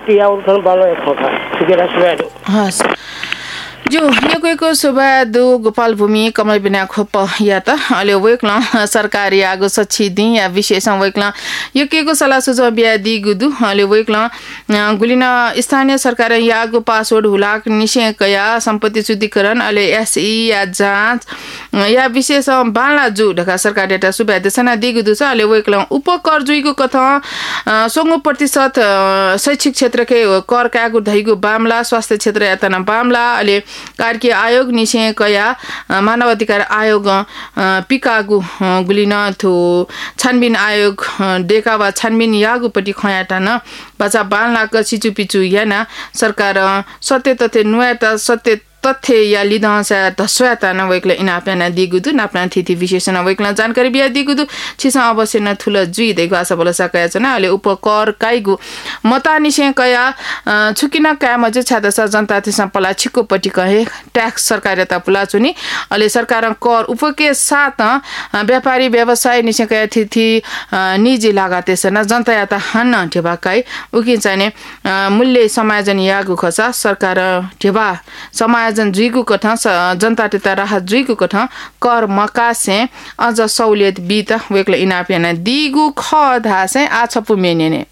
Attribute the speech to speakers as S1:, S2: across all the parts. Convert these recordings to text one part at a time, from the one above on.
S1: किया उठन बालो खखा सुकेरा सुबेदु
S2: हस जो यो सुबह दो गोपाल भूमि कमल बिना खोप या त अहिले वेक्ला सरकारी आगो सच्ची दि या विशेष वेक्ला यो केको सल्लाह सुझाव बिया दि गुदु अहिले वेक्ला गुलिना स्थानीय सरकार यागो पासवर्ड हुलाक निशय कया सम्पत्ति शुद्धिकरण अहिले एसई या जाँच या विशेष बाला जु ढका सरकार डेटा सुबह देशना दि गुदु छ अहिले वेक्ला उपकर जुइको कथा 100% शैक्षिक क्षेत्रकै कर कागु धैगु बामला स्वास्थ्य क्षेत्र यातना बामला अहिले कार्य आयोग निशय कया मानव अधिकार आयोग पिकागु गुलिन थो छानबिन आयोग डेकावा छानबिन यागुपट्टि खयाटान बचा बालनाक सिचु पिचु याना सरकार सत्य तथ्य नुयाता सत्य तथ्य या लिदांसा तस्वाता न वेक्ला इनापना दिगुदु नापना थिथि विशेषण वेक्ला जानकारी बिया दिगुदु छिसा अवश्य न ठुला जुइ देगु आशा बोला सकाया छ न अहिले उपकर काइगु मता निशय कया छुकिना काम ज छादसा जनता थिसा पला छिको पटि कहे ट्याक्स सरकारता पुला चुनी अहिले सरकार कर उपके साथ व्यापारी व्यवसाय निशय कया थिथि निजी लगाते सना जनता याता हन्न ठेबा काइ उकि चाहिने मूल्य समायोजन यागु खसा सरकार ठेबा समायोजन जुइगु कथा जनता टेता राहत जुइगु कथा कर मकासे अझ सहुलियत बिता वेक्ला इनापेना दिगु ख धासे आछपु मेनेने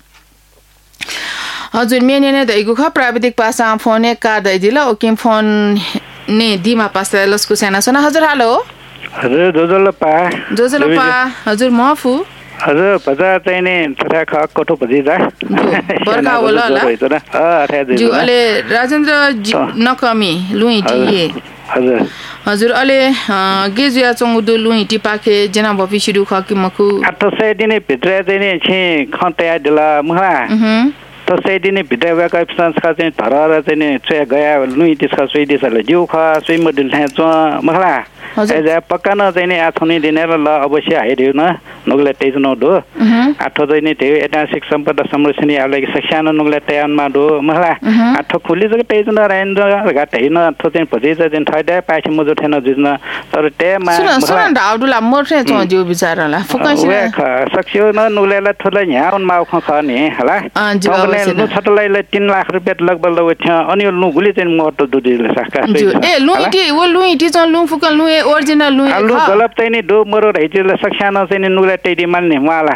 S2: हजुर मेनेने दैगु ख प्राविधिक पासा फोने का दैदिला ओकिम फोन ने दिमा पासा लस्कु सेना सना हजुर हेलो
S3: हजुर जोजलपा
S2: हजुर मफु
S3: हजुर पजा चाहिने तथा ख कोठो पजिदा
S2: बर्खा होला जु अले राजेन्द्र नकमी लुइटी हजुर अले गेजुया चंगुदु लुइटी पाखे जना भपिसिडु खकि मखु
S3: 800 दिने भित्र चाहिँ छि खतया दिला महा तो सही दिन भित्र वेका संस्कार चाहिँ धरर चाहिँ चया गया लुइटी छ सोइ दिसले जिउ ख सोइ मदिल थ च मखला एजा पक्का न चाहिँ आथुनी दिनेर ल अवश्य हाइदिउ न नुगले तेजनो दो आठो चाहिँ त्यो ऐतिहासिक सम्पदा संरक्षण याले शिक्षा नुगले तयानमा दो मखला आठो खुली जग तेजनो राइन्द्र घाट हैन आठो चाहिँ भजे चाहिँ थैदा पाछि मजो थेन जुझ्न तर तेमा
S2: सुन डाउडुला मोर्थे छ जिउ बिचारला फोकस
S3: सक्यो न नुगले थोला यहाँ माउ ख नि हला नु छटलाई 3 लाख रुपैयाँ लगभग लव अनि नु गुली चाहिँ मोटो दुदिले साका
S2: ए लुइटी चाहिँ लु फुकल लु ओरिजिनल लु
S3: आलु गलप चाहिँ नि दो मरो रहिजिले सक्छा न चाहिँ नुले टेडी माल्ने वाला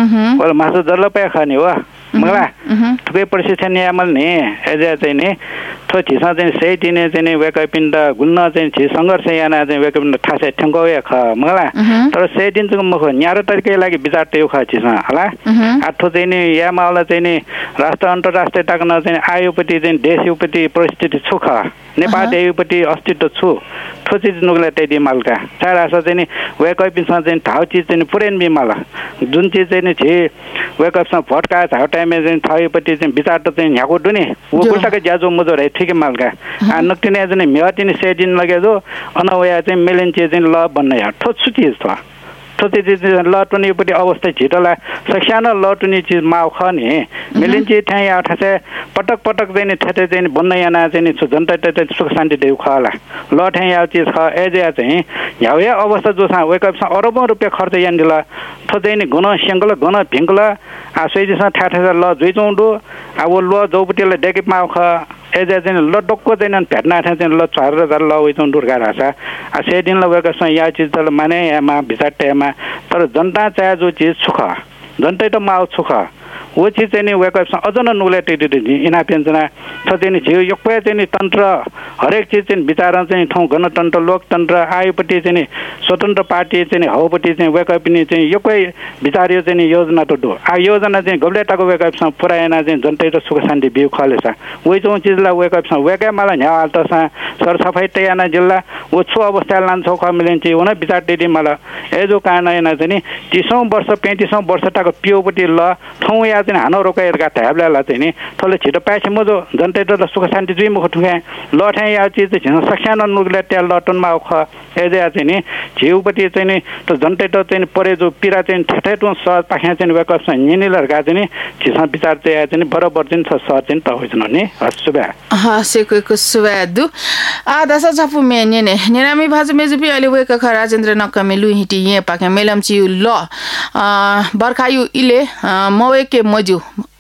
S3: वल मासु जलपै खाने हो मला थुकै प्रशिक्षण यामल नि एजा चाहिँ नि थो छिसा चाहिँ सही दिने चाहिँ वेकपिन्ड गुन्न चाहिँ छि संघर्ष याना चाहिँ वेकपिन्ड ठासे ठंगो या ख मला तर सही दिन चाहिँ मखो न्यारो तरिकै लागि विचार त्यो ख छिसा हला आठो चाहिँ नि यामाला चाहिँ नि राष्ट्र अन्तर्राष्ट्रिय टाक्न चाहिँ आयोपति चाहिँ देशयुपति परिस्थिति छु ख नेपाल देशयुपति अस्तित्व छु थो चिज नुगले टेडी मालका चार आशा चाहिँ नि वेकपिन्ड चाहिँ ठाउ चिज चाहिँ पुरेन बिमाला जुन चिज चाहिँ नि छि वेकअपसँग भटका झाउ टाइममा चाहिँ थायोपट्टि चाहिँ विचार त चाहिँ ह्याको दुने वो उल्टाकै ज्याजो मजो रहे ठिकै मालका नक्तिने चाहिँ म्यातिने सेदिन लगेजो अनवया चाहिँ मेलेन्चे चाहिँ ल भन्ने ठोट सुचिज छ ठोटे चाहिँ लटुनेपट्टि अवस्था छिटोला ससानो लटुने चिज माउ खने मेलेन्चे ठाइ आठासे पटक पटक चाहिँ ठेटे चाहिँ बन्न याना चाहिँ जनता त सुख शान्ति देउ खला ल ठाइ आउ चिज ख एजे चाहिँ ह्याउया अवस्था जो छ वेकअप अरबौं रुपैयाँ खर्च यान्दिला थो चाहिँ गुण सेंगल गुण भिंगला आ सोइदिस ठाठा ल जुइचौंडो अब ल जौपटिले डेके माउ ख एजे चाहिँ ल डक्को चाहिँ भेट्ना चाहिँ ल 4000 ल उइचौं दुर्गा रासा आ से दिन ल वेकअप या चिज त माने यामा भिसाटेमा तर जनता चाहे जो चीज सुख जनता त माउ सुख वो चीज चाहिँ वेकअप अझ न नुगले टेटे इनापेन्जना छ चाहिँ जिउ यक्पै चाहिँ तन्त्र हरेक चीज चाहिँ विचार चाहिँ ठाउँ गणतन्त्र लोकतन्त्र आयोपट्टि चाहिँ स्वतन्त्र पार्टी चाहिँ हौपट्टि चाहिँ वेकअप नि चाहिँ यक्कै विचार यो चाहिँ योजना त दो आ योजना चाहिँ गब्लेटाको वेकअप पुराएना चाहिँ जनता त सुख शान्ति बिउ खलेछ वही चाहिँ चीजला वेकअप वेकै मलाई न्या हाल्त सरसफाई तयाना जिल्ला वो छु अवस्था लान्छौ खमिलेन्ची हुन विचार टेडी मलाई एजो कारणना चाहिँ 30औं वर्ष 35औं वर्ष टाको पिओपट्टि ल ठाउँ या चाहिँ हानो रोकाएरका थाब्लाला चाहिँ नि थोले छिटो पाएछ मजो जनता त सुख शान्ति जुइ मुख ठुके लठे या चिज चाहिँ सक्छान नुगले त्या लटनमा ख एजे चाहिँ नि झिउपट्टि चाहिँ नि त जनता त चाहिँ परे जो पिरा चाहिँ ठठेटो सहज पाखे चाहिँ वेकअप निनिलहरुका चाहिँ नि छिसा विचार चाहिँ बराबर चाहिँ छ सहज चाहिँ त होइन नि हसुबा
S2: हसेको सुबा दु आधा सफु मेने ने नेरामी भाजु मेजुपि अहिले वेक ख राजेन्द्र नकमे लुहिटी ये पाखे मेलमची ल बर्खायु इले मवेके मजु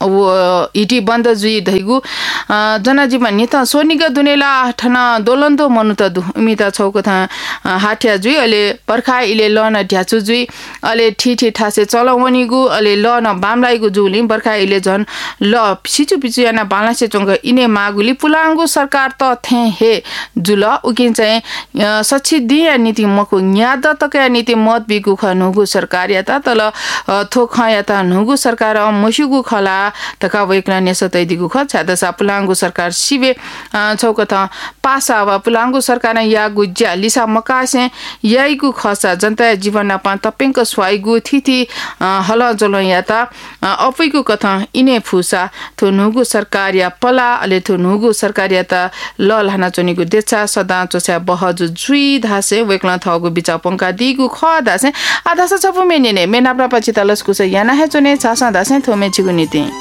S2: इटी बन्द जुई धैगु जनजीवन नित सोनिग दुनेला ठना दोलन्दो मनुत दु उमिता छौको था हाठ्या जुई अले पर्खा इले लन ढ्याचु जुई अले ठिठी ठासे चलावनिगु अले लन बामलाइगु जुली पर्खा इले झन ल सिचु पिचु याना बालासे चंग इने मागुली पुलांगु सरकार त थे हे जुल उकिन चाहिँ सच्ची दिया नीति मको न्याद तक नीति मत बिगु खनुगु सरकार याता तल थोख याता नुगु सरकार मसुगु खला तका वैकला नेसतै दिगु ख छादसा पुलांगु सरकार सिबे छौकथा पासा वा पुलांगु सरकार या गुज्या लिसा मकासे याइगु खसा जनता जीवन पा तपेंक स्वाइगु थिथि हल जलो याता अफैगु कथा इने फुसा थो नुगु सरकार या पला अले थो नुगु सरकार याता ल लाना चनिगु देचा सदा चोसा बहजु जुई धासे वैकला थगु बिचा पंका दिगु ख दासे आधास छपु मेने मेना प्रपचिता लस्कु से याना हे चने छासा दासे थोमे छिगु नीति